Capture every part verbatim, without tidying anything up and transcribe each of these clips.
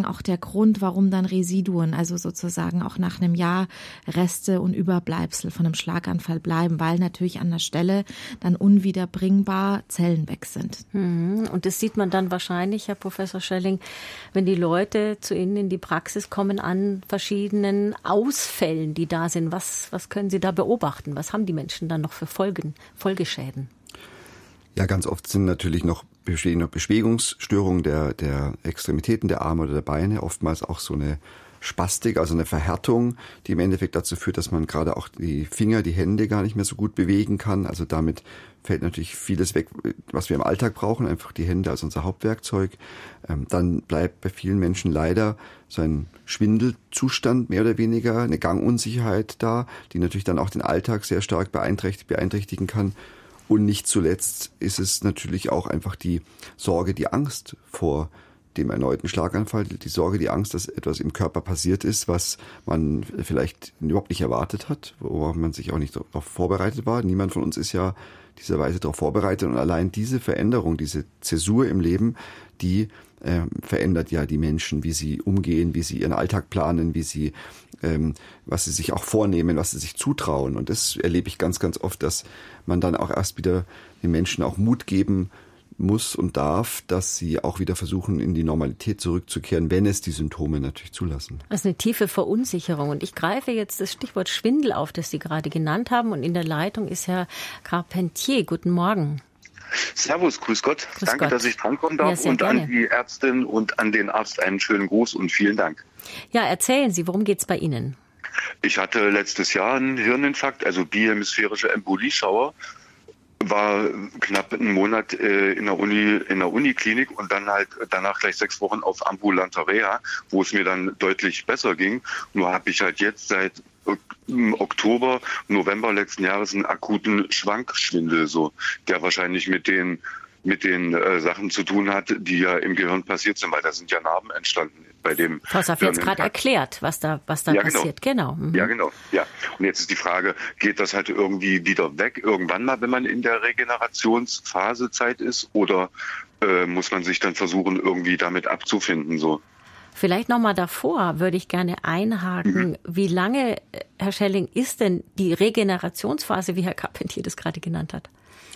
auch der Grund, warum dann Residuen, also sozusagen auch nach einem Jahr Reste und Überbleibsel von einem Schlaganfall bleiben, weil natürlich an der Stelle dann unwiederbringbar Zellen weg sind. Und das sieht man dann wahrscheinlich, Herr Professor Schelling, wenn die Leute zu Ihnen in die Praxis kommen an verschiedenen Ausfällen, die da sind. Was, was können Sie da beobachten? Was haben die Menschen dann noch für Folgen, Folgeschäden? Ja, ganz oft sind natürlich noch Bewegungsstörungen der, der Extremitäten der Arme oder der Beine, oftmals auch so eine Spastik, also eine Verhärtung, die im Endeffekt dazu führt, dass man gerade auch die Finger, die Hände gar nicht mehr so gut bewegen kann. Also damit fällt natürlich vieles weg, was wir im Alltag brauchen, einfach die Hände als unser Hauptwerkzeug. Ähm, dann bleibt bei vielen Menschen leider so ein Schwindelzustand, mehr oder weniger, eine Gangunsicherheit da, die natürlich dann auch den Alltag sehr stark beeinträchtigen, beeinträchtigen kann. Und nicht zuletzt ist es natürlich auch einfach die Sorge, die Angst vor dem erneuten Schlaganfall, die Sorge, die Angst, dass etwas im Körper passiert ist, was man vielleicht überhaupt nicht erwartet hat, worauf man sich auch nicht darauf vorbereitet war. Niemand von uns ist ja dieser Weise darauf vorbereitet. Und allein diese Veränderung, diese Zäsur im Leben, die äh, verändert ja die Menschen, wie sie umgehen, wie sie ihren Alltag planen, wie sie ähm, was sie sich auch vornehmen, was sie sich zutrauen. Und das erlebe ich ganz, ganz oft, dass man dann auch erst wieder den Menschen auch Mut geben muss und darf, dass sie auch wieder versuchen, in die Normalität zurückzukehren, wenn es die Symptome natürlich zulassen. Das ist eine tiefe Verunsicherung. Und ich greife jetzt das Stichwort Schwindel auf, das Sie gerade genannt haben. Und in der Leitung ist Herr Carpentier. Guten Morgen. Servus, grüß Gott. Grüß Danke, Gott. dass ich drankommen darf. Ja, und gerne. An die Ärztin und an den Arzt einen schönen Gruß und vielen Dank. Ja, erzählen Sie, worum geht es bei Ihnen? Ich hatte letztes Jahr einen Hirninfarkt, also bihemisphärische Embolieschauer. War knapp einen Monat äh, in der Uni, in der Uniklinik und dann halt danach gleich sechs Wochen auf ambulanter Reha, wo es mir dann deutlich besser ging. Nur habe ich halt jetzt seit Oktober, November letzten Jahres einen akuten Schwankschwindel, so, der wahrscheinlich mit den mit den äh, Sachen zu tun hat, die ja im Gehirn passiert sind, weil da sind ja Narben entstanden bei dem. Das hat jetzt gerade erklärt, was da was da ja, passiert. Genau. genau. Mhm. Ja, genau. Ja. Und jetzt ist die Frage, geht das halt irgendwie wieder weg, irgendwann mal, wenn man in der Regenerationsphasezeit ist, oder äh, muss man sich dann versuchen, irgendwie damit abzufinden, so? Vielleicht noch mal davor würde ich gerne einhaken. Mhm. Wie lange, Herr Schelling, ist denn die Regenerationsphase, wie Herr Carpentier das gerade genannt hat?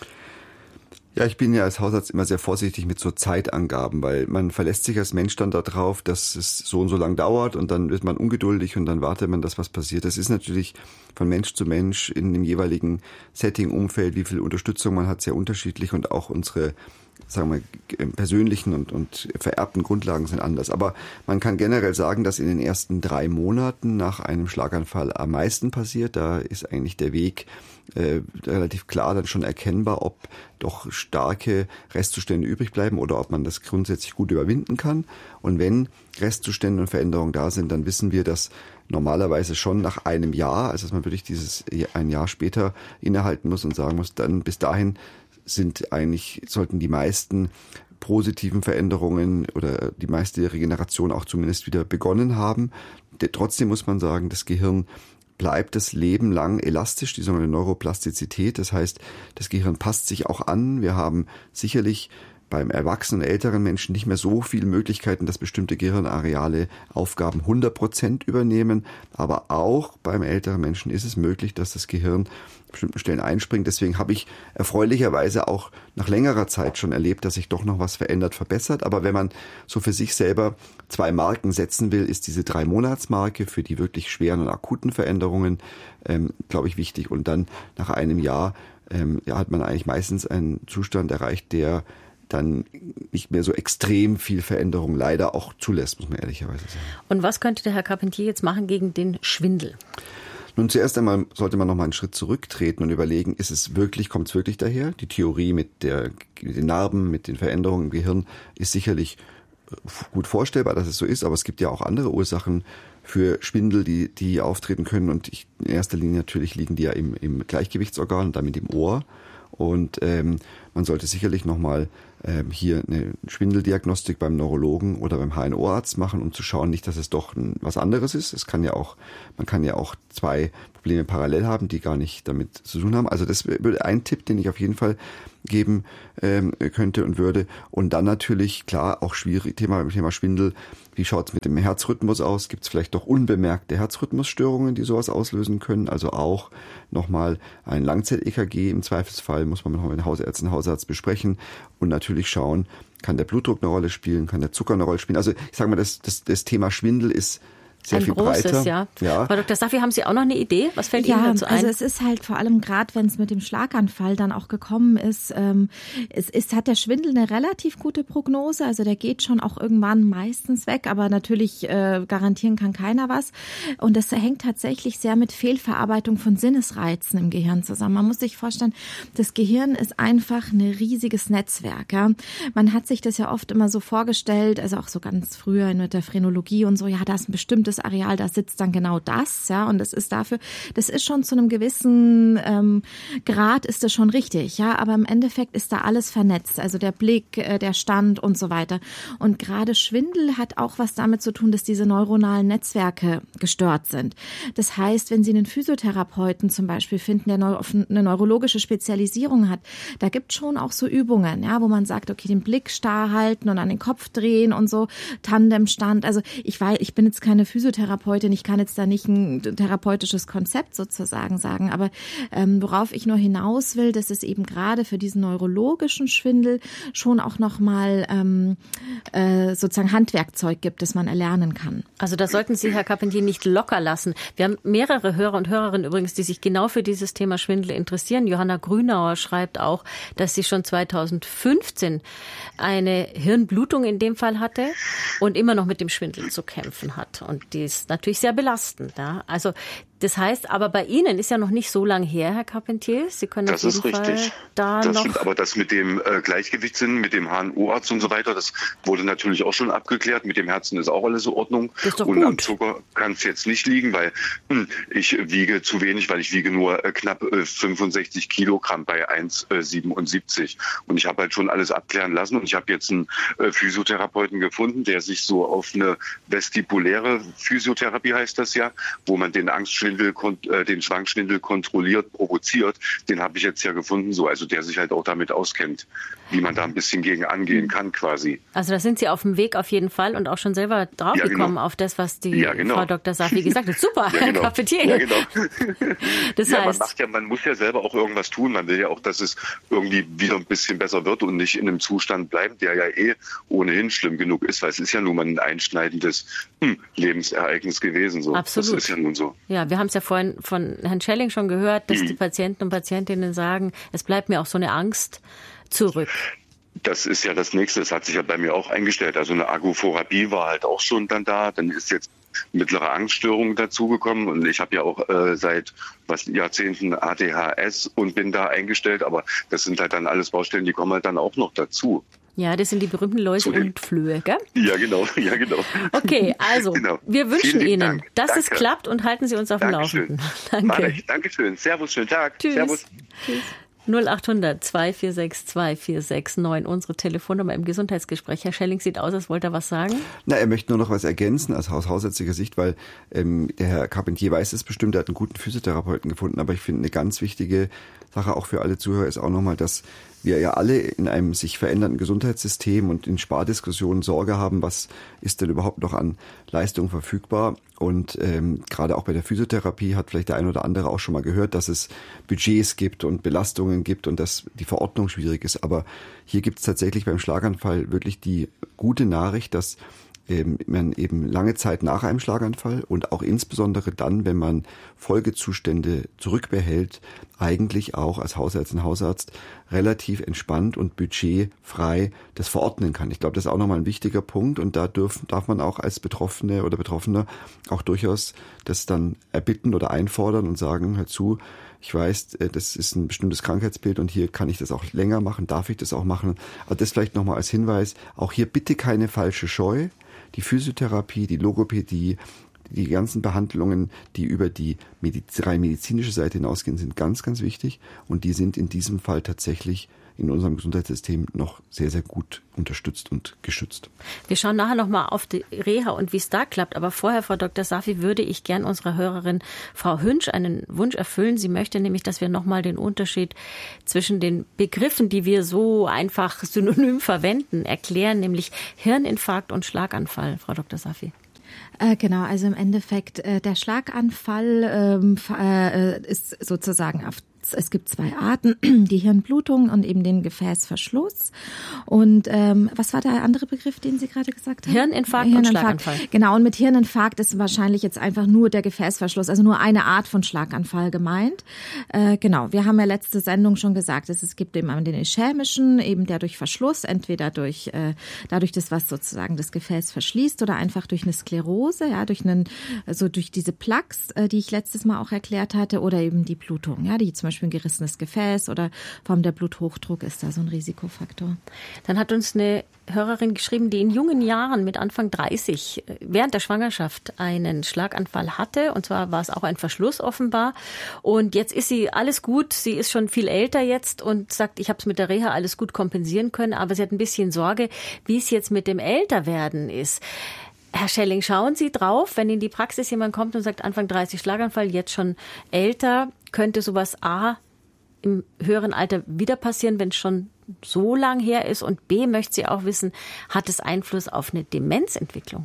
Ja, ich bin ja als Hausarzt immer sehr vorsichtig mit so Zeitangaben, weil man verlässt sich als Mensch dann darauf, dass es so und so lang dauert und dann wird man ungeduldig und dann wartet man, dass was passiert. Das ist natürlich von Mensch zu Mensch in dem jeweiligen Setting, Umfeld, wie viel Unterstützung man hat, sehr unterschiedlich und auch unsere, sagen wir, persönlichen und, und vererbten Grundlagen sind anders. Aber man kann generell sagen, dass in den ersten drei Monaten nach einem Schlaganfall am meisten passiert. Da ist eigentlich der Weg äh, relativ klar dann schon erkennbar, ob doch starke Restzustände übrig bleiben oder ob man das grundsätzlich gut überwinden kann. Und wenn Restzustände und Veränderungen da sind, dann wissen wir, dass normalerweise schon nach einem Jahr, also dass man wirklich dieses ein Jahr später innehalten muss und sagen muss, dann bis dahin sind eigentlich, sollten die meisten positiven Veränderungen oder die meiste Regeneration auch zumindest wieder begonnen haben. Trotzdem muss man sagen, das Gehirn bleibt das Leben lang elastisch, die sogenannte Neuroplastizität. Das heißt, das Gehirn passt sich auch an. Wir haben sicherlich beim erwachsenen, älteren Menschen nicht mehr so viele Möglichkeiten, dass bestimmte Gehirnareale Aufgaben hundert Prozent übernehmen. Aber auch beim älteren Menschen ist es möglich, dass das Gehirn an bestimmten Stellen einspringt. Deswegen habe ich erfreulicherweise auch nach längerer Zeit schon erlebt, dass sich doch noch was verändert, verbessert. Aber wenn man so für sich selber zwei Marken setzen will, ist diese Drei-Monats-Marke für die wirklich schweren und akuten Veränderungen, ähm, glaube ich, wichtig. Und dann nach einem Jahr ähm, ja, hat man eigentlich meistens einen Zustand erreicht, der dann nicht mehr so extrem viel Veränderung leider auch zulässt, muss man ehrlicherweise sagen. Und was könnte der Herr Carpentier jetzt machen gegen den Schwindel? Nun, zuerst einmal sollte man noch mal einen Schritt zurücktreten und überlegen, ist es wirklich, kommt es wirklich daher? Die Theorie mit, der, mit den Narben, mit den Veränderungen im Gehirn ist sicherlich gut vorstellbar, dass es so ist, aber es gibt ja auch andere Ursachen für Schwindel, die, die auftreten können, und ich, in erster Linie natürlich liegen die ja im, im Gleichgewichtsorgan und damit im Ohr. Und ähm, man sollte sicherlich nochmal äh, hier eine Schwindeldiagnostik beim Neurologen oder beim H N O-Arzt machen, um zu schauen, nicht, dass es doch ein, was anderes ist. Es kann ja auch, man kann ja auch zwei Probleme parallel haben, die gar nicht damit zu tun haben. Also das würde ein Tipp, den ich auf jeden Fall geben ähm, könnte und würde. Und dann natürlich, klar, auch schwierig, Thema, Thema Schwindel, wie schaut es mit dem Herzrhythmus aus? Gibt es vielleicht doch unbemerkte Herzrhythmusstörungen, die sowas auslösen können? Also auch nochmal ein Langzeit-E K G im Zweifelsfall, muss man nochmal mit den Hausärzten, Hausarzt besprechen und natürlich schauen, kann der Blutdruck eine Rolle spielen, kann der Zucker eine Rolle spielen. Also ich sage mal, das, das, das Thema Schwindel ist sehr ein viel großes, breiter. Ja. ja. Frau Doktor Safi, haben Sie auch noch eine Idee? Was fällt ja, Ihnen dazu ein? Also es ist halt vor allem gerade, wenn es mit dem Schlaganfall dann auch gekommen ist, ähm, es ist, hat der Schwindel eine relativ gute Prognose. Also der geht schon auch irgendwann meistens weg, aber natürlich äh, garantieren kann keiner was. Und das hängt tatsächlich sehr mit Fehlverarbeitung von Sinnesreizen im Gehirn zusammen. Man muss sich vorstellen, das Gehirn ist einfach ein riesiges Netzwerk. Ja? Man hat sich das ja oft immer so vorgestellt, also auch so ganz früher mit der Phrenologie und so, ja, da ist ein bestimmtes Areal, da sitzt dann genau das, ja, und das ist dafür, das ist schon zu einem gewissen ähm, Grad ist das schon richtig, ja, aber im Endeffekt ist da alles vernetzt, also der Blick, äh, der Stand und so weiter. Und gerade Schwindel hat auch was damit zu tun, dass diese neuronalen Netzwerke gestört sind. Das heißt, wenn Sie einen Physiotherapeuten zum Beispiel finden, der neu, eine neurologische Spezialisierung hat, da gibt es schon auch so Übungen, ja, wo man sagt, okay, den Blick starr halten und an den Kopf drehen und so, Tandemstand. Also ich weiß, ich bin jetzt keine Physiotherapeutin, ich kann jetzt da nicht ein therapeutisches Konzept sozusagen sagen, aber ähm, worauf ich nur hinaus will, dass es eben gerade für diesen neurologischen Schwindel schon auch nochmal ähm, äh, sozusagen Handwerkzeug gibt, das man erlernen kann. Also da sollten Sie, Herr Carpentier, nicht locker lassen. Wir haben mehrere Hörer und Hörerinnen übrigens, die sich genau für dieses Thema Schwindel interessieren. Johanna Grünauer schreibt auch, dass sie schon zweitausendfünfzehn eine Hirnblutung in dem Fall hatte und immer noch mit dem Schwindel zu kämpfen hat. Und die ist natürlich sehr belastend. Ja? Also das heißt, aber bei Ihnen ist ja noch nicht so lang her, Herr Carpentier. Sie können das auf jeden ist richtig. Fall da das noch... Stimmt, aber das mit dem äh, Gleichgewichtssinn, mit dem H N O-Arzt und so weiter, das wurde natürlich auch schon abgeklärt. Mit dem Herzen ist auch alles in Ordnung. Das ist doch und gut. Am Zucker kann es jetzt nicht liegen, weil hm, ich wiege zu wenig, weil ich wiege nur äh, knapp äh, fünfundsechzig Kilogramm bei eins Komma siebenundsiebzig. Und ich habe halt schon alles abklären lassen. Und ich habe jetzt einen äh, Physiotherapeuten gefunden, der sich so auf eine vestibuläre Physiotherapie, heißt das ja, wo man den Angstschwindel, äh, den Schwangschwindel kontrolliert, provoziert. Den habe ich jetzt ja gefunden, so, also der sich halt auch damit auskennt, wie man da ein bisschen gegen angehen kann quasi. Also da sind Sie auf dem Weg auf jeden Fall und auch schon selber draufgekommen ja, genau. auf das, was die ja, genau. Frau Doktor Safi gesagt hat. Super, ja, genau. Herr Carpentier. Ja, genau. Das ja, heißt, man macht ja, man muss ja selber auch irgendwas tun. Man will ja auch, dass es irgendwie wieder ein bisschen besser wird und nicht in einem Zustand bleibt, der ja eh ohnehin schlimm genug ist, weil es ist ja nun mal ein einschneidendes hm, Lebensereignis gewesen. So. Absolut. Das ist ja nun so. Ja, wir haben es ja vorhin von Herrn Schelling schon gehört, dass mhm. die Patienten und Patientinnen sagen, es bleibt mir auch so eine Angst zurück. Das ist ja das Nächste. Das hat sich ja bei mir auch eingestellt. Also eine Agoraphobie war halt auch schon dann da. Dann ist jetzt mittlere Angststörung dazugekommen. Und ich habe ja auch äh, seit was Jahrzehnten A D H S und bin da eingestellt. Aber das sind halt dann alles Baustellen, die kommen halt dann auch noch dazu. Ja, das sind die berühmten Läuse und Flöhe, gell? Ja, genau, ja, genau. Okay, also, genau. Wir wünschen Ihnen, Dank. dass Danke. es klappt und halten Sie uns auf dem Laufenden. Danke. Dankeschön. Servus, schönen Tag. Tschüss. Servus. Tschüss. null achthundert zwei vier sechs zwei vier sechs neun, unsere Telefonnummer im Gesundheitsgespräch. Herr Schelling sieht aus, als wollte er was sagen. Na, er möchte nur noch was ergänzen aus hausärztlicher Sicht, weil ähm, der Herr Carpentier weiß es bestimmt, er hat einen guten Physiotherapeuten gefunden, aber ich finde eine ganz wichtige Sache auch für alle Zuhörer ist auch nochmal, dass wir ja alle in einem sich verändernden Gesundheitssystem und in Spardiskussionen Sorge haben, was ist denn überhaupt noch an Leistung verfügbar. Und ähm, gerade auch bei der Physiotherapie hat vielleicht der ein oder andere auch schon mal gehört, dass es Budgets gibt und Belastungen gibt und dass die Verordnung schwierig ist. Aber hier gibt es tatsächlich beim Schlaganfall wirklich die gute Nachricht, dass ähm, man eben lange Zeit nach einem Schlaganfall und auch insbesondere dann, wenn man Folgezustände zurückbehält, eigentlich auch als Hausärztin, Hausarzt relativ entspannt und budgetfrei das verordnen kann. Ich glaube, das ist auch nochmal ein wichtiger Punkt und da dürfen, darf man auch als Betroffene oder Betroffener auch durchaus das dann erbitten oder einfordern und sagen, hör zu, ich weiß, das ist ein bestimmtes Krankheitsbild und hier kann ich das auch länger machen, darf ich das auch machen. Aber das vielleicht nochmal als Hinweis, auch hier bitte keine falsche Scheu. Die Physiotherapie, die Logopädie, die ganzen Behandlungen, die über die Mediz- rein medizinische Seite hinausgehen, sind ganz, ganz wichtig und die sind in diesem Fall tatsächlich in unserem Gesundheitssystem noch sehr, sehr gut unterstützt und geschützt. Wir schauen nachher nochmal auf die Reha und wie es da klappt. Aber vorher, Frau Doktor Safi, würde ich gern unserer Hörerin Frau Hünsch einen Wunsch erfüllen. Sie möchte nämlich, dass wir nochmal den Unterschied zwischen den Begriffen, die wir so einfach synonym verwenden, erklären, nämlich Hirninfarkt und Schlaganfall, Frau Doktor Safi. Äh, genau, also im Endeffekt äh, der Schlaganfall ähm, äh, ist sozusagen auf Es gibt zwei Arten, die Hirnblutung und eben den Gefäßverschluss. Und ähm, was war der andere Begriff, den Sie gerade gesagt haben? Hirninfarkt, Hirninfarkt und Schlaganfall. Genau, und mit Hirninfarkt ist wahrscheinlich jetzt einfach nur der Gefäßverschluss, also nur eine Art von Schlaganfall gemeint. Äh, genau, wir haben ja letzte Sendung schon gesagt, dass es gibt eben den ischämischen, eben der durch Verschluss, entweder durch äh, dadurch das, was sozusagen das Gefäß verschließt oder einfach durch eine Sklerose, ja, durch einen, also durch diese Plaques, äh, die ich letztes Mal auch erklärt hatte, oder eben die Blutung, ja, die zum Beispiel ein gerissenes Gefäß oder vor allem der Bluthochdruck ist da so ein Risikofaktor. Dann hat uns eine Hörerin geschrieben, die in jungen Jahren mit Anfang dreißig während der Schwangerschaft einen Schlaganfall hatte. Und zwar war es auch ein Verschluss offenbar. Und jetzt ist sie alles gut. Sie ist schon viel älter jetzt und sagt, ich habe es mit der Reha alles gut kompensieren können. Aber sie hat ein bisschen Sorge, wie es jetzt mit dem Älterwerden ist. Herr Schelling, schauen Sie drauf, wenn in die Praxis jemand kommt und sagt, Anfang dreißig Schlaganfall, jetzt schon älter, könnte sowas A im höheren Alter wieder passieren, wenn es schon so lang her ist, und B möchte sie auch wissen, hat es Einfluss auf eine Demenzentwicklung?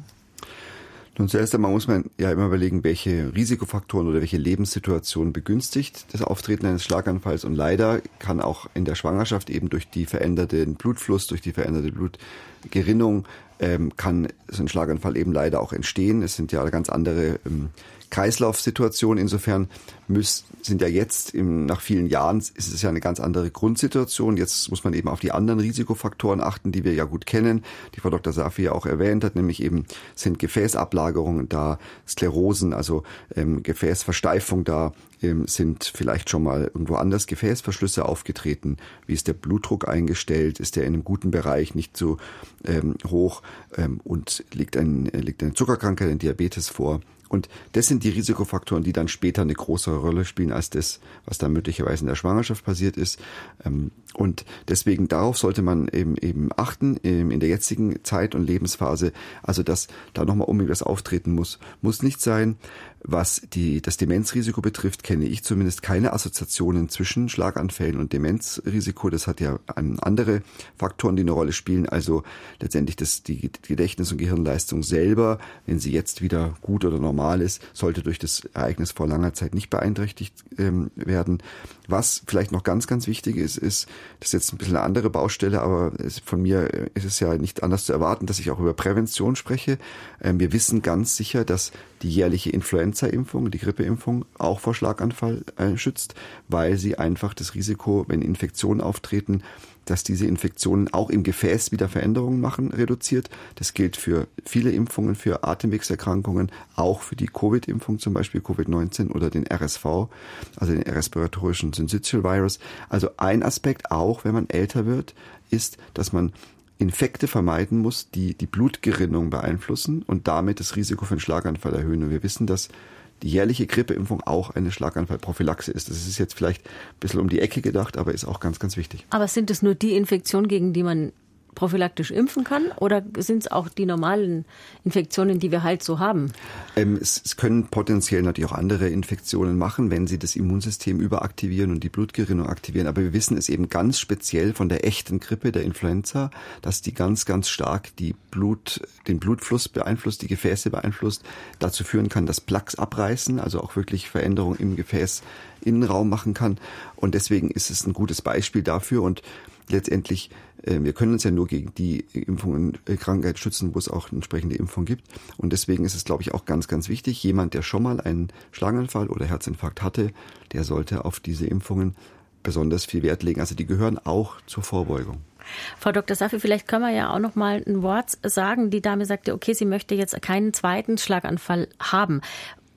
Nun, zuerst einmal muss man ja immer überlegen, welche Risikofaktoren oder welche Lebenssituation begünstigt das Auftreten eines Schlaganfalls. Und leider kann auch in der Schwangerschaft eben durch die veränderte Blutfluss, durch die veränderte Blutgerinnung, ähm, kann so ein Schlaganfall eben leider auch entstehen. Es sind ja ganz andere ähm, Kreislaufsituationen. Insofern müssen, sind ja jetzt im, nach vielen Jahren ist es ja eine ganz andere Grundsituation. Jetzt muss man eben auf die anderen Risikofaktoren achten, die wir ja gut kennen, die Frau Doktor Safi ja auch erwähnt hat, nämlich eben sind Gefäßablagerungen da, Sklerosen, also ähm, Gefäßversteifung da, ähm, sind vielleicht schon mal irgendwo anders Gefäßverschlüsse aufgetreten. Wie ist der Blutdruck eingestellt? Ist der in einem guten Bereich, nicht zu ähm, hoch, ähm, und liegt, ein, liegt eine Zuckerkrankheit, ein Diabetes vor? Und das sind die Risikofaktoren, die dann später eine größere Rolle spielen als das, was dann möglicherweise in der Schwangerschaft passiert ist. Und deswegen darauf sollte man eben eben achten in der jetzigen Zeit und Lebensphase. Also dass da nochmal unbedingt was auftreten muss, muss nicht sein. Was die, das Demenzrisiko betrifft, kenne ich zumindest keine Assoziationen zwischen Schlaganfällen und Demenzrisiko. Das hat ja andere Faktoren, die eine Rolle spielen. Also letztendlich das, die Gedächtnis- und Gehirnleistung selber, wenn sie jetzt wieder gut oder normal ist, sollte durch das Ereignis vor langer Zeit nicht beeinträchtigt ähm, werden. Was vielleicht noch ganz, ganz wichtig ist, ist, das ist jetzt ein bisschen eine andere Baustelle, aber es, von mir ist es ja nicht anders zu erwarten, dass ich auch über Prävention spreche. Ähm, wir wissen ganz sicher, dass die jährliche Influenza-Impfung, die Grippeimpfung, auch vor Schlaganfall äh, schützt, weil sie einfach das Risiko, wenn Infektionen auftreten, dass diese Infektionen auch im Gefäß wieder Veränderungen machen, reduziert. Das gilt für viele Impfungen, für Atemwegserkrankungen, auch für die Covid-Impfung, zum Beispiel Covid neunzehn oder den R S V, also den respiratorischen Syncytial Virus. Also ein Aspekt auch, wenn man älter wird, ist, dass man Infekte vermeiden muss, die die Blutgerinnung beeinflussen und damit das Risiko für einen Schlaganfall erhöhen. Und wir wissen, dass die jährliche Grippeimpfung auch eine Schlaganfallprophylaxe ist. Das ist jetzt vielleicht ein bisschen um die Ecke gedacht, aber ist auch ganz, ganz wichtig. Aber sind es nur die Infektionen, gegen die man prophylaktisch impfen kann, oder sind es auch die normalen Infektionen, die wir halt so haben? Ähm, es, es können potenziell natürlich auch andere Infektionen machen, wenn sie das Immunsystem überaktivieren und die Blutgerinnung aktivieren. Aber wir wissen es eben ganz speziell von der echten Grippe, der Influenza, dass die ganz, ganz stark die Blut, den Blutfluss beeinflusst, die Gefäße beeinflusst, dazu führen kann, dass Plaques abreißen, also auch wirklich Veränderungen im Gefäßinnenraum machen kann. Und deswegen ist es ein gutes Beispiel dafür. Und letztendlich, äh, wir können uns ja nur gegen die Impfungen, äh, Krankheit schützen, wo es auch entsprechende Impfung gibt. Und deswegen ist es, glaube ich, auch ganz, ganz wichtig, jemand, der schon mal einen Schlaganfall oder Herzinfarkt hatte, der sollte auf diese Impfungen besonders viel Wert legen. Also die gehören auch zur Vorbeugung. Frau Doktor Safi, vielleicht können wir ja auch noch mal ein Wort sagen. Die Dame sagte, okay, sie möchte jetzt keinen zweiten Schlaganfall haben.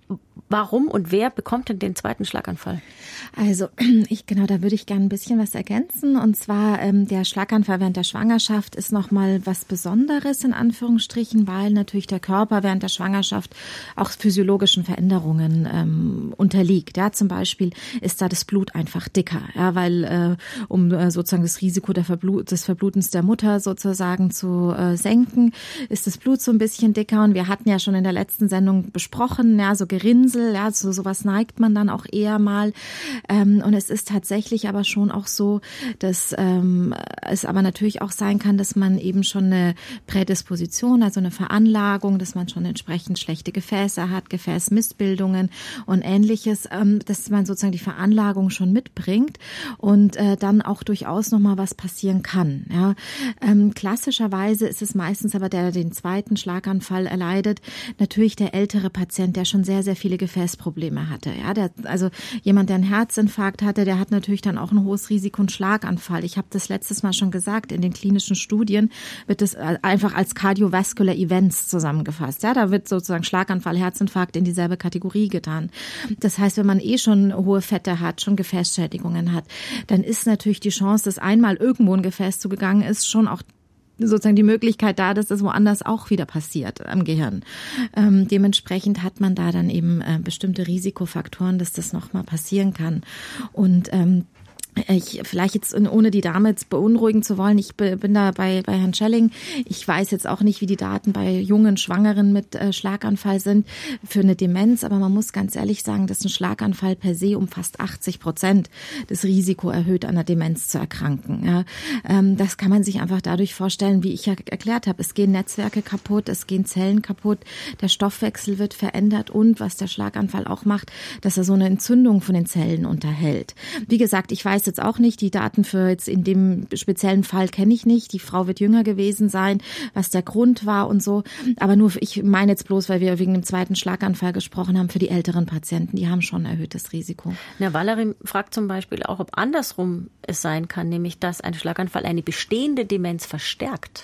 Warum und wer bekommt denn den zweiten Schlaganfall? Also ich genau, da würde ich gerne ein bisschen was ergänzen. Und zwar ähm, der Schlaganfall während der Schwangerschaft ist nochmal was Besonderes in Anführungsstrichen, weil natürlich der Körper während der Schwangerschaft auch physiologischen Veränderungen ähm, unterliegt. Ja, zum Beispiel ist da das Blut einfach dicker, ja, weil äh, um äh, sozusagen das Risiko der Verblut, des Verblutens der Mutter sozusagen zu äh, senken, ist das Blut so ein bisschen dicker. Und wir hatten ja schon in der letzten Sendung besprochen, ja, so Gerinnsel. Ja, so sowas neigt man dann auch eher mal. Ähm, und es ist tatsächlich aber schon auch so, dass ähm, es aber natürlich auch sein kann, dass man eben schon eine Prädisposition, also eine Veranlagung, dass man schon entsprechend schlechte Gefäße hat, Gefäßmissbildungen und Ähnliches, ähm, dass man sozusagen die Veranlagung schon mitbringt und äh, dann auch durchaus nochmal was passieren kann. Ja. Ähm, klassischerweise ist es meistens aber der, der den zweiten Schlaganfall erleidet, natürlich der ältere Patient, der schon sehr, sehr viele Gefäßprobleme hatte. Ja, der, also jemand, der einen Herzinfarkt hatte, der hat natürlich dann auch ein hohes Risiko, einen Schlaganfall. Ich habe das letztes Mal schon gesagt, in den klinischen Studien wird das einfach als Cardiovascular Events zusammengefasst. Ja, da wird sozusagen Schlaganfall, Herzinfarkt in dieselbe Kategorie getan. Das heißt, wenn man eh schon hohe Fette hat, schon Gefäßschädigungen hat, dann ist natürlich die Chance, dass einmal irgendwo ein Gefäß zugegangen ist, schon auch sozusagen die Möglichkeit da, dass das woanders auch wieder passiert am Gehirn. Ähm, dementsprechend hat man da dann eben äh, bestimmte Risikofaktoren, dass das nochmal passieren kann. Und ähm, Ich, vielleicht jetzt, ohne die Dame jetzt beunruhigen zu wollen, ich bin da bei, bei Herrn Schelling. Ich weiß jetzt auch nicht, wie die Daten bei jungen Schwangeren mit äh, Schlaganfall sind für eine Demenz, aber man muss ganz ehrlich sagen, dass ein Schlaganfall per se um fast achtzig Prozent das Risiko erhöht, an einer Demenz zu erkranken. Ja, ähm, das kann man sich einfach dadurch vorstellen, wie ich ja erklärt habe. Es gehen Netzwerke kaputt, es gehen Zellen kaputt, der Stoffwechsel wird verändert und was der Schlaganfall auch macht, dass er so eine Entzündung von den Zellen unterhält. Wie gesagt, ich weiß jetzt auch nicht, die Daten für jetzt in dem speziellen Fall kenne ich nicht. Die Frau wird jünger gewesen sein, was der Grund war und so. Aber nur, ich meine jetzt bloß, weil wir wegen dem zweiten Schlaganfall gesprochen haben, für die älteren Patienten, die haben schon ein erhöhtes Risiko. Na, Valerie fragt zum Beispiel auch, ob andersrum es sein kann, nämlich dass ein Schlaganfall eine bestehende Demenz verstärkt.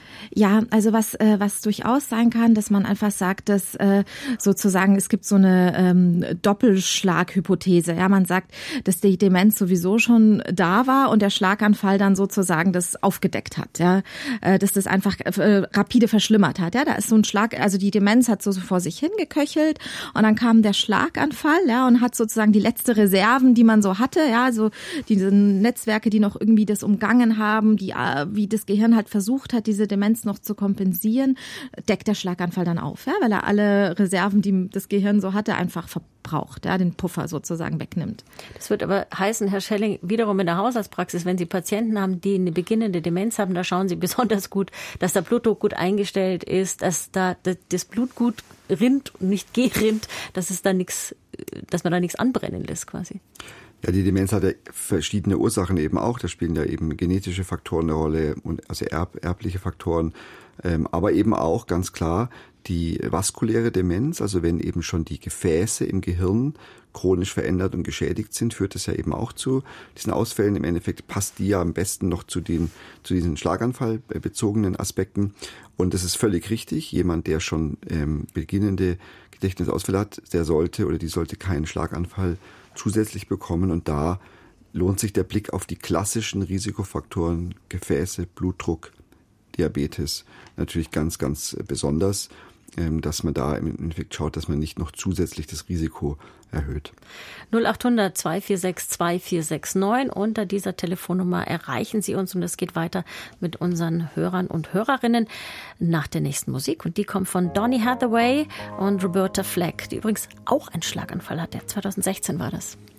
Ja, also was äh, was durchaus sein kann, dass man einfach sagt, dass äh, sozusagen es gibt so eine ähm, Doppelschlaghypothese. Ja, man sagt, dass die Demenz sowieso schon da war und der Schlaganfall dann sozusagen das aufgedeckt hat. Ja, äh, dass das einfach äh, rapide verschlimmert hat. Ja, da ist so ein Schlag, also die Demenz hat so vor sich hingeköchelt und dann kam der Schlaganfall, ja, und hat sozusagen die letzte Reserven, die man so hatte, ja, also diese Netzwerke, die noch irgendwie das umgangen haben, die äh, wie das Gehirn halt versucht hat, diese Demenz noch zu kompensieren, deckt der Schlaganfall dann auf, ja, weil er alle Reserven, die das Gehirn so hatte, einfach verbraucht, ja, den Puffer sozusagen wegnimmt. Das wird aber heißen, Herr Schelling, wiederum in der Hausarztpraxis, wenn Sie Patienten haben, die eine beginnende Demenz haben, da schauen Sie besonders gut, dass der Blutdruck gut eingestellt ist, dass da das Blut gut rinnt und nicht gerinnt, dass es da nichts, dass man da nichts anbrennen lässt quasi. Ja, die Demenz hat ja verschiedene Ursachen eben auch. Da spielen ja eben genetische Faktoren eine Rolle, und also erb, erbliche Faktoren, ähm, aber eben auch ganz klar die vaskuläre Demenz. Also wenn eben schon die Gefäße im Gehirn chronisch verändert und geschädigt sind, führt das ja eben auch zu diesen Ausfällen. Im Endeffekt passt die ja am besten noch zu den zu diesen Schlaganfallbezogenen Aspekten. Und das ist völlig richtig. Jemand, der schon ähm, beginnende Gedächtnisausfälle hat, der sollte oder die sollte keinen Schlaganfall zusätzlich bekommen, und da lohnt sich der Blick auf die klassischen Risikofaktoren, Gefäße, Blutdruck, Diabetes natürlich ganz, ganz besonders, dass man da im Endeffekt schaut, dass man nicht noch zusätzlich das Risiko erhöht. null acht hundert zwei vier sechs zwei vier sechs neun. Unter dieser Telefonnummer erreichen Sie uns, und es geht weiter mit unseren Hörern und Hörerinnen nach der nächsten Musik. Und die kommt von Donny Hathaway und Roberta Flack, die übrigens auch einen Schlaganfall hatte. zwanzig sechzehn war das.